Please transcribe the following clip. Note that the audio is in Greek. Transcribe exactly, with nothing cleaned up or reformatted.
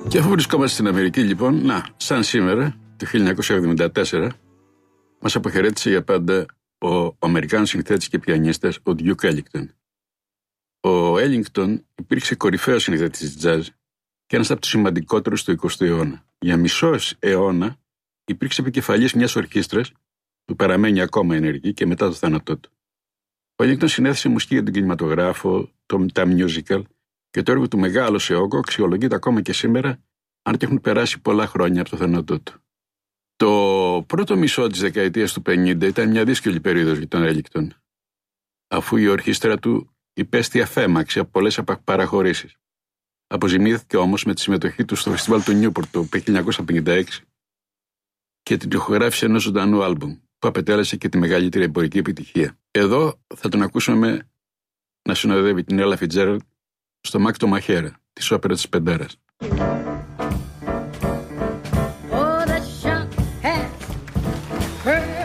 Και αφού βρισκόμαστε στην Αμερική, λοιπόν, να, σαν σήμερα, το χίλια εννιακόσια εβδομήντα τέσσερα, μας αποχαιρέτησε για πάντα ο Αμερικάνος συνθέτης και πιανίστας, ο Duke Ellington. Ο Ellington υπήρξε κορυφαίος συνθέτης της jazz και ένας από τους σημαντικότερους του εικοστού αιώνα. Για μισό αιώνα υπήρξε επικεφαλής μιας ορχήστρας που παραμένει ακόμα ενεργή και μετά το θάνατό του. Ο Ellington συνέθεσε μουσική για τον κινηματογράφο, το, τα musical και το έργο του μεγάλο σε όγκο αξιολογείται ακόμα και σήμερα, αν και έχουν περάσει πολλά χρόνια από το θάνατό του. Το πρώτο μισό της δεκαετίας του πενήντα ήταν μια δύσκολη περίοδος για τον Ellington, αφού η ορχήστρα του υπέστη αφέμαξη από πολλές παραχωρήσεις. Αποζημίωθηκε όμως με τη συμμετοχή του στο φεστιβάλ του Νιούπορτ το χίλια εννιακόσια πενήντα έξι και την ηχογράφησε ενός ζωντανού άλμπουμ που απετέλεσε και τη μεγαλύτερη εμπορική επιτυχία. Εδώ θα τον ακούσουμε να συνοδεύει την Ella Fitzgerald στο Μάκ το Μαχαίρα της όπερας της Πεντέρας. Oh, the shot has heard